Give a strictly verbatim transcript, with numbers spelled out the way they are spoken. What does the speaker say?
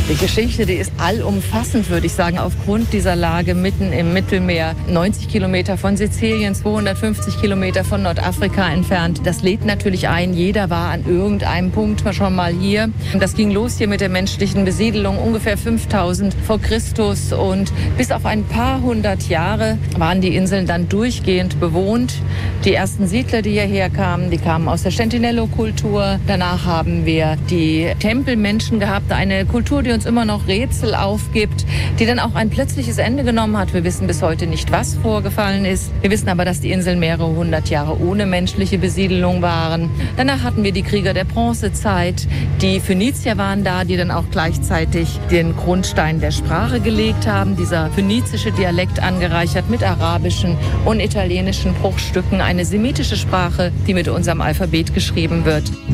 Die Geschichte, die ist allumfassend, würde ich sagen, aufgrund dieser Lage mitten im Mittelmeer. neunzig Kilometer von Sizilien, zweihundertfünfzig Kilometer von Nordafrika entfernt. Das lädt natürlich ein, jeder war an irgendeinem Punkt schon mal hier. Das ging los hier mit der menschlichen Besiedelung, ungefähr fünftausend vor Christus. Und bis auf ein paar hundert Jahre waren die Inseln dann durchgehend bewohnt. Die ersten Siedler, die hierher kamen, die kamen aus der Centinelo-Kultur. Danach haben wir die Tempelmenschen gehabt, eine Kultur, die uns immer noch Rätsel aufgibt, die dann auch ein plötzliches Ende genommen hat. Wir wissen bis heute nicht, was vorgefallen ist. Wir wissen aber, dass die Inseln mehrere hundert Jahre ohne menschliche Besiedelung waren. Danach hatten wir die Krieger der Bronzezeit. Die Phönizier waren da, die dann auch gleichzeitig den Grundstein der Sprache gelegt haben. Dieser phönizische Dialekt angereichert mit arabischen und italienischen Bruchstücken. Eine semitische Sprache, die mit unserem Alphabet geschrieben wird.